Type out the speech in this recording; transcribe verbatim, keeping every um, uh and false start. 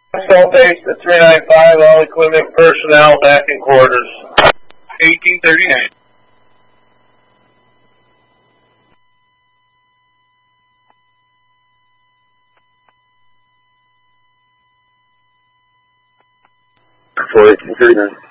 Assault base to three nine five, all equipment personnel back in quarters. eighteen thirty-nine. For eighteen thirty-nine.